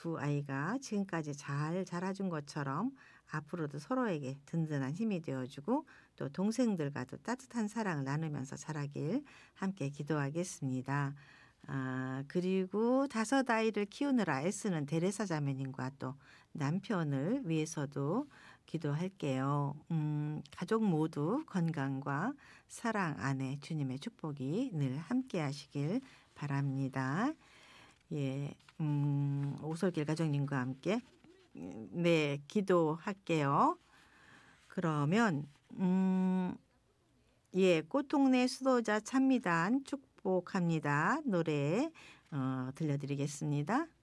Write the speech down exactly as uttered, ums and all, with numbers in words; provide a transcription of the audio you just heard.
두 아이가 지금까지 잘 자라준 것처럼 앞으로도 서로에게 든든한 힘이 되어주고 또 동생들과도 따뜻한 사랑을 나누면서 자라길 함께 기도하겠습니다. 아, 그리고 다섯 아이를 키우느라 애쓰는 데레사 자매님과 또 남편을 위해서도 기도할게요. 음, 가족 모두 건강과 사랑 안에 주님의 축복이 늘 함께 하시길 바랍니다. 예, 음, 오솔길 가족님과 함께 네, 기도할게요. 그러면 음, 예, 꽃동네 수도자 찬미단 축복합니다. 노래 어, 들려드리겠습니다.